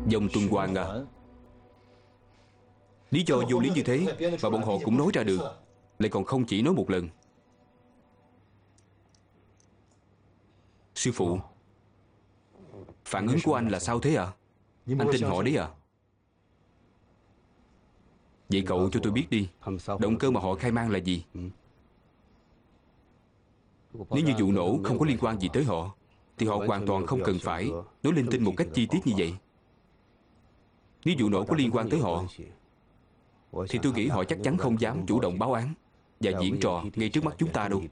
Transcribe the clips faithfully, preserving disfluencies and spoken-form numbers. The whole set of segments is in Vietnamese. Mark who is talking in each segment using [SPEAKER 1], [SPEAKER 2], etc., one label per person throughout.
[SPEAKER 1] Dòng tuần hoàn à? Lý do vô lý như thế mà bọn họ cũng nói ra được, lại còn không chỉ nói một lần. Sư phụ, phản ứng của anh là sao thế ạ? À? Anh tin họ đấy à? Vậy cậu cho tôi biết đi, động cơ mà họ khai mang là gì? Nếu như vụ nổ không có liên quan gì tới họ, thì họ hoàn toàn không cần phải nói linh tinh một cách chi tiết như vậy. Nếu vụ nổ có liên quan tới họ, thì tôi nghĩ họ chắc chắn không dám chủ động báo án và diễn trò ngay trước mắt chúng ta đâu.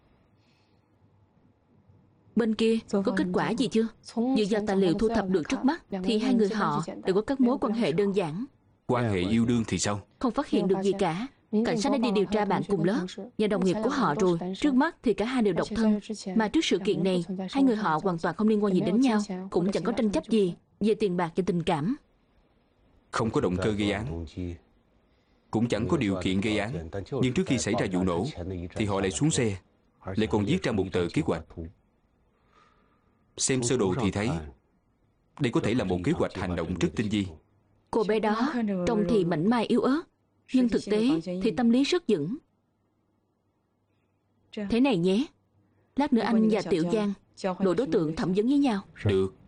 [SPEAKER 2] Bên kia có kết quả gì chưa? Dựa vào tài liệu thu thập được trước mắt thì hai người họ đều có các mối quan hệ đơn giản.
[SPEAKER 1] Quan hệ yêu đương thì sao?
[SPEAKER 2] Không phát hiện được gì cả. Cảnh sát đã đi điều tra bạn cùng lớp và đồng nghiệp của họ rồi. Trước mắt thì cả hai đều độc thân. Mà trước sự kiện này, hai người họ hoàn toàn không liên quan gì đến nhau, cũng chẳng có tranh chấp gì về tiền bạc và tình cảm.
[SPEAKER 1] Không có động cơ gây án, cũng chẳng có điều kiện gây án. Nhưng trước khi xảy ra vụ nổ thì họ lại xuống xe, lại còn viết ra một tờ kế hoạch. Xem sơ đồ thì thấy đây có thể là một kế hoạch hành động rất tinh vi.
[SPEAKER 2] Cô bé đó trông thì mảnh mai yếu ớt, nhưng thực tế thì tâm lý rất vững. Thế này nhé, lát nữa anh và Tiểu Giang đổi đối tượng thẩm vấn với nhau.
[SPEAKER 1] Được.